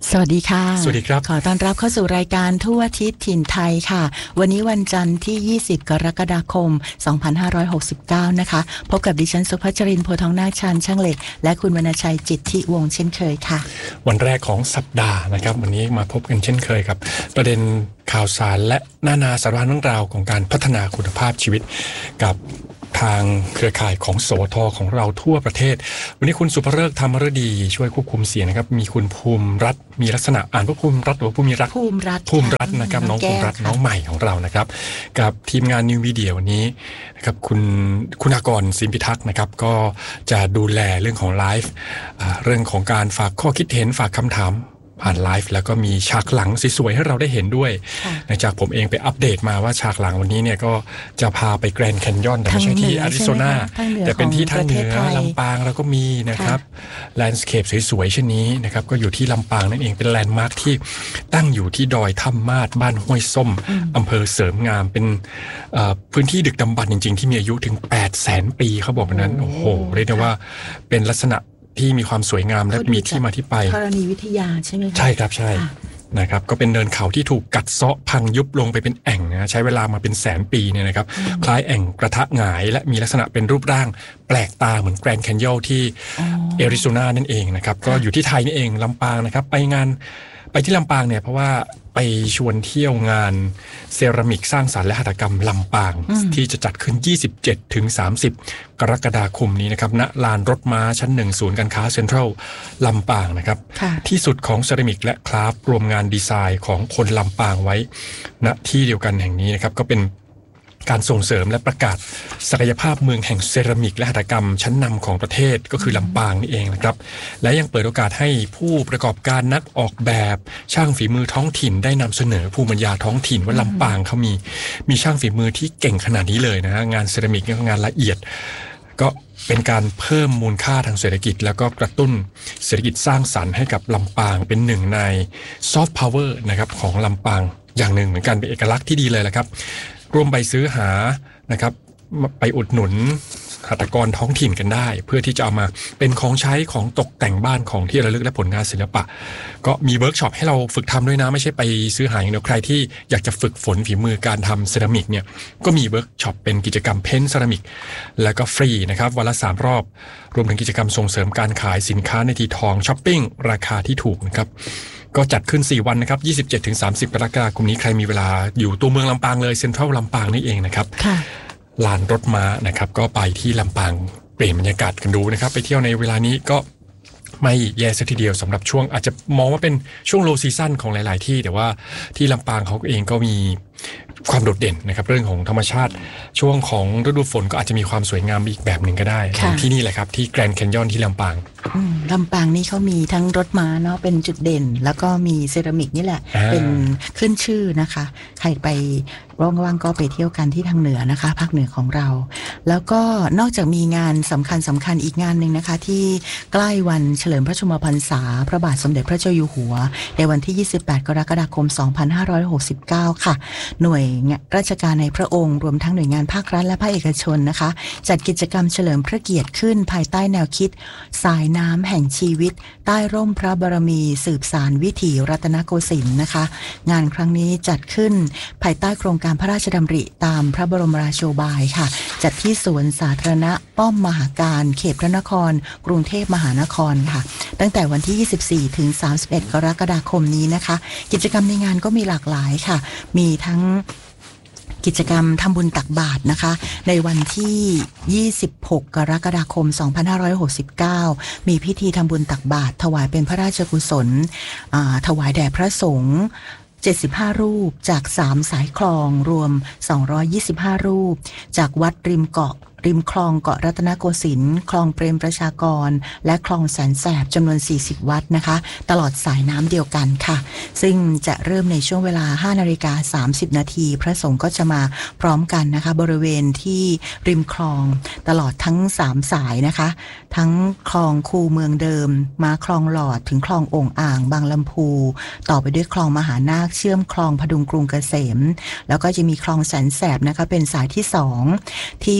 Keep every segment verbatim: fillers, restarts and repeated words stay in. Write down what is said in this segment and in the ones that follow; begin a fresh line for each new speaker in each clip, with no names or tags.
สวัสดีค่ะ
สวัสดีครับ
ขอต้อนรับเข้าสู่รายการทั่วอาทิตย์ถิ่นไทยค่ะวันนี้วันจันทร์ที่ยี่สิบกรกฎาคมสองพันห้าร้อยหกสิบเก้านะคะพบกับดิฉันสุภัชรินทร์โพธิ์ทองนาคชาญช่างเหล็กและคุณวรรณชัยจิตติวงศ์เช่นเคยค่ะ
วันแรกของสัปดาห์นะครับวันนี้มาพบกันเช่นเคยครับประเด็นข่าวสารและนานาสาระเรื่องราวของการพัฒนาคุณภาพชีวิตกับทางเครือข่ายของสวทของเราทั่วประเทศวันนี้คุณสุภฤกษ์ธรรมฤดีช่วยควบคุมเสียงนะครับมีคุณภูมิรัตน์มีลักษณะอ่านว่าภูมิรัตน์หรือภูมิรัตน์
ภูมิรัตน์
ภูมิรัตน์นะครับน้องภูมิรัตน์น้องใหม่ของเรานะครับกับทีมงานนิวมีเดียวันนี้นะครับคุณคุณากรสิมพิทักษ์นะครับก็จะดูแลเรื่องของไลฟ์เรื่องของการฝากข้อคิดเห็นฝากคำถามผ่านไลฟ์แล้วก็มีฉากหลังสวยๆให้เราได้เห็นด้วยหลังจากผมเองไปอัปเดตมาว่าฉากหลังวันนี้เนี่ยก็จะพาไปแกรนด์แคนยอนแต่ไม่ใช่ที่อาริโซนาแต่เป็นที่ทางเหนือลำปางแล้วก็มีนะครับแลนด์สเคปสวยๆเช่นนี้นะครับก็อยู่ที่ลำปางนั่นเองเป็นแลนด์มาร์คที่ตั้งอยู่ที่ดอยถ้ำมาดบ้านห้วยส้มอำเภอเสริมงามเป็นพื้นที่ดึกดำบรรพ์จริงๆที่มีอายุถึงแปดแสนปีเขาบอกแบบนั้นโอ้โหเรียกได้ว่าเป็นลักษณะที่มีความสวยงามและมีที่มาที่ไป
ธรณีวิทยาใช่ไหมคะ
ใช่ครับใช่นะครับก็เป็นเนินเขาที่ถูกกัดเซาะพังยุบลงไปเป็นแอ่งนะใช้เวลามาเป็นแสนปีเนี่ยนะครับคล้ายแอ่งกระทะหงายและมีลักษณะเป็นรูปร่างแปลกตาเหมือนแกรนด์แคนยอนที่แอริโซนานั่นเองนะครับก็อยู่ที่ไทยนี่เองลำปางนะครับไปงานไปที่ลำปางเนี่ยเพราะว่าไปชวนเที่ยวงานเซรามิกสร้างสรรค์และหัตถกรรมลำปางที่จะจัดขึ้น ยี่สิบเจ็ดถึงสามสิบ กรกฎาคมนี้นะครับณลานรถม้าชั้นหนึ่งศูนย์การค้าเซ็นทรัลลำปางนะครับที่สุดของเซรามิกและคราฟต์รวมงานดีไซน์ของคนลำปางไว้ณที่เดียวกันแห่งนี้นะครับก็เป็นการส่งเสริมและประกาศศักยภาพเมืองแห่งเซรามิกและหัตถกรรมชั้นนำของประเทศก็คือลำปางนี่เองนะครับและยังเปิดโอกาสให้ผู้ประกอบการนักออกแบบช่างฝีมือท้องถิ่นได้นำเสนอภูมิปัญญาท้องถิ่นว่าลำปางเขามีมีช่างฝีมือที่เก่งขนาดนี้เลยนะฮะงานเซรามิกงานละเอียดก็เป็นการเพิ่มมูลค่าทางเศรษฐกิจแล้วก็กระตุ้นเศรษฐกิจสร้างสรรค์ให้กับลำปางเป็นหนึ่งในซอฟต์พาวเวอร์นะครับของลำปางอย่างหนึ่งเหมือนกันเป็นเอกลักษณ์ที่ดีเลยแหละครับร่วมไปซื้อหานะครับไปอุดหนุนหัตถกรท้องถิ่นกันได้เพื่อที่จะเอามาเป็นของใช้ของตกแต่งบ้านของที่ระลึกและผลงานศิลปะก็มีเวิร์กช็อปให้เราฝึกทำด้วยนะไม่ใช่ไปซื้อหาอย่างเดียวใครที่อยากจะฝึกฝนฝีมือการทำเซรามิกเนี่ยก็มีเวิร์กช็อปเป็นกิจกรรมเพ้นท์เซรามิกแล้วก็ฟรีนะครับวันละสามรอบรวมถึงกิจกรรมส่งเสริมการขายสินค้าในทีทองช้อปปิ้งราคาที่ถูกนะครับก็จัดขึ้นสี่วันนะครับ ยี่สิบเจ็ดถึงสามสิบ กรกฎาคมนี้ใครมีเวลาอยู่ตัวเมืองลำปางเลยเซ็นทรัลลำปางนี่เองนะครับลานรถม้านะครับก็ไปที่ลำปางเปลี่ยนบรรยากาศกันดูนะครับไปเที่ยวในเวลานี้ก็ไม่แย่ซะทีเดียวสำหรับช่วงอาจจะมองว่าเป็นช่วงโลซีซั่นของหลายๆที่แต่ว่าที่ลำปางเขาเองก็มีความโดดเด่นนะครับเรื่องของธรรมชาติช่วงของฤดูฝนก็อาจจะมีความสวยงามอีกแบบหนึ่งก็ได้ที่นี่แหละครับที่แกรนด์แคนยอนที่ลำปาง
ลำปางนี่เขามีทั้งรถม้าเนาะเป็นจุดเด่นแล้วก็มีเซรามิกนี่แหละเป็นขึ้นชื่อนะคะใครไปว่างๆก็ไปเที่ยวกันที่ทางเหนือนะคะภาคเหนือของเราแล้วก็นอกจากมีงานสำคัญสำคัญอีกงานหนึ่งนะคะที่ใกล้วันเฉลิมพระชนมพรรษาพระบาทสมเด็จพระเจ้าอยู่หัวในวันที่ยี่สิบแปดกรกฎาคมสองพันห้าร้อยหกสิบเก้าค่ะหน่วยราชการในพระองค์รวมทั้งหน่วยงานภาครัฐและภาคเอกชนนะคะจัดกิจกรรมเฉลิมพระเกียรติขึ้นภายใต้แนวคิดสายน้ำแห่งชีวิตใต้ร่มพระบารมีสืบสานวิถีรัตนโกสินทร์นะคะงานครั้งนี้จัดขึ้นภายใต้โครงการพระราชดำริตามพระบรมราโชบายค่ะจัดที่สวนสาธารณะป้อมมหาการเขตพระนครกรุงเทพมหานครค่ะตั้งแต่วันที่ยี่สิบสี่ถึงสามสิบเอ็ดกรกฎาคมนี้นะคะกิจกรรมในงานก็มีหลากหลายค่ะมีทั้งกิจกรรมทำบุญตักบาตรนะคะในวันที่ยี่สิบหกกรกฎาคมสองพันห้าร้อยหกสิบเก้ามีพิธีทำบุญตักบาตรถวายเป็นพระราชกุศลถวายแด่พระสงฆ์เจ็ดสิบห้ารูปจากสามสายคลองรวมสองร้อยยี่สิบห้ารูปจากวัดริมเกาะริมคลองเกาะรัตนโกสินทร์คลองเปรมประชากรและคลองแสนแสบจำนวนสี่สิบวัดนะคะตลอดสายน้ำเดียวกันค่ะซึ่งจะเริ่มในช่วงเวลา ห้านาฬิกาสามสิบนาทีพระสงฆ์ก็จะมาพร้อมกันนะคะบริเวณที่ริมคลองตลอดทั้งสามสายนะคะทั้งคลองคูเมืองเดิมมาคลองหลอดถึงคลองโอ่งอ่างบางลำพูต่อไปด้วยคลองมหานาคเชื่อมคลองพดุงกรุงเกษมแล้วก็จะมีคลองแสนแสบนะคะเป็นสายที่สองที่วัดบ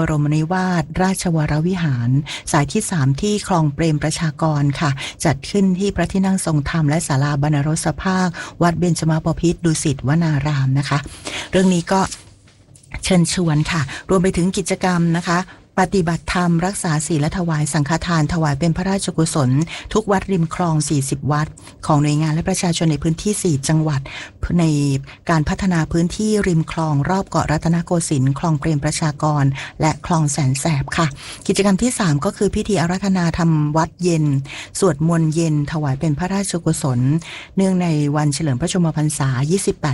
รมนิวาสราชวรวิหารสายที่สามที่คลองเปรมประชากรค่ะจัดขึ้นที่พระที่นั่งทรงธรรมและศาลาบรรณรสภาควัดเบญจมาบพิตรดุสิตวนารามนะคะเรื่องนี้ก็เชิญชวนค่ะรวมไปถึงกิจกรรมนะคะปฏิบัติธรรมรักษาศีลและถวายสังฆทานถวายเป็นพระราชกุศลทุกวัดริมคลองสี่สิบวัดของหน่วยงานและประชาชนในพื้นที่สี่จังหวัดในการพัฒนาพื้นที่ริมคลองรอบเกาะรัตนโกสินทร์คลองเปรมประชากรและคลองแสนแสบค่ะกิจกรรมที่สามก็คือพิธีอาราธนาธรรมวัดเย็นสวดมนต์เย็นถวายเป็นพระราชกุศลเนื่องในวันเฉลิมพระชนมพรรษายี่สิบแปด